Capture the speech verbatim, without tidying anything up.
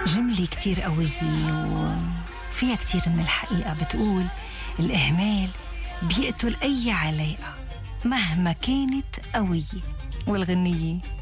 جملة كتير قوية وفيها كتير من الحقيقة. بتقول الإهمال بيقتل أي علاقة مهما كانت قوية. والغنية